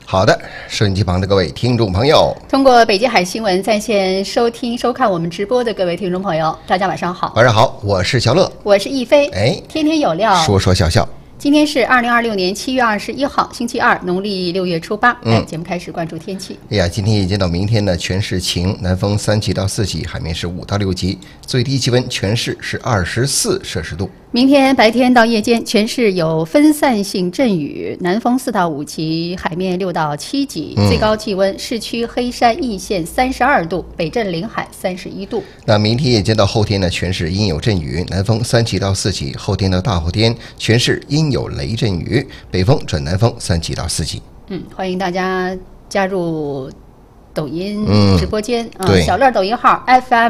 好的，收音机旁的各位听众朋友， 通过北极海新闻在线收听收看我们直播的各位听众朋友，大家晚上好。 晚上好，我是小乐， 我是亦飞。天天有料， 说说笑笑。 今天是2026年7月21号，星期二，农历6月初8。节目开始关注天气。 哎呀，今天一见到明天呢，全市晴，南风3级到4级，海面是5到6级，最低气温全市是24摄氏度。 明天白天到夜间，全市有分散性阵雨，南风4到5级，海面6到7级，最高气温市区黑山易县32度，北镇临海31度。 那明天夜间到后天呢，全市阴有阵雨，南风3级到4级，后天到大后天全市阴有雷阵雨，北风转南风3级到4级。 欢迎大家加入抖音直播间小乐抖音号 FM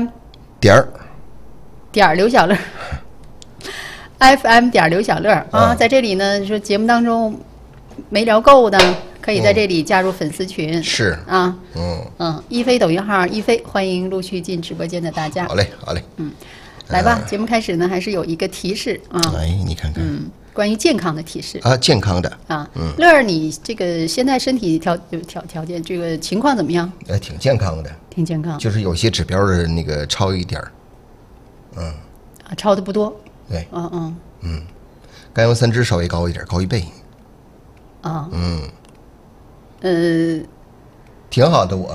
点刘小乐。FM 点刘小乐在这里呢，说节目当中没聊够的，可以在这里加入粉丝群。 是亦飞抖音号亦飞，欢迎陆续进直播间的大家。 好嘞，好嘞。 来吧，节目开始呢，还是有一个提示你看看， 关于健康的提示健康的乐儿，你这个现在身体条件，这个情况怎么样？ 挺健康的， 挺健康， 就是有些指标的那个超一点超的不多。 对，甘油三酯稍微高一点，高1倍。挺好的，我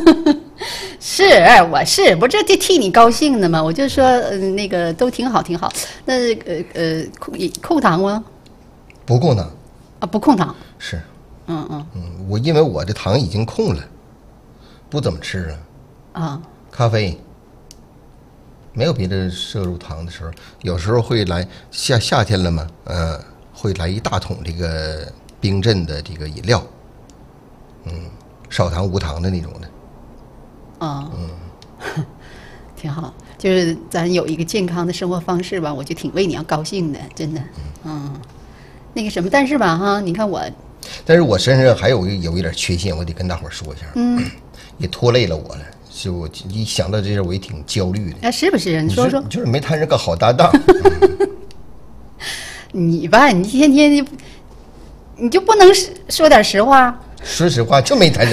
是不这替你高兴的吗？我就说那个都挺好，挺好。那控糖吗？ 不控糖不控糖是。我因为我的糖已经控了，不怎么吃了咖啡。没有别的摄入糖的时候，有时候会来夏天了嘛，会来一大桶这个冰镇的这个饮料，少糖无糖的那种的。 挺好，就是咱有一个健康的生活方式吧，我就挺为你要高兴的，真的。那个什么，但是吧你看我， 但是我身上还有一点缺陷，我得跟大伙儿说一下，也拖累了我了。就我一想到这事，我也挺焦虑的。 是不是？你说说， 就是没谈上个好搭档。 你吧，你天天你就不能说点实话？ 说实话，就没谈上。